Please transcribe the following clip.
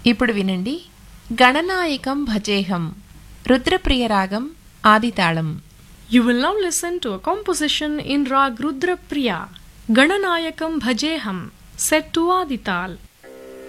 ఇప్పుడు వినండి గణనాయకం భజేహం రుద్రప్రియ రాగం ఆదితాళం. You will now listen to a composition in Rag Rudra Priya, Gananayakam Bhajeham, set to Adital.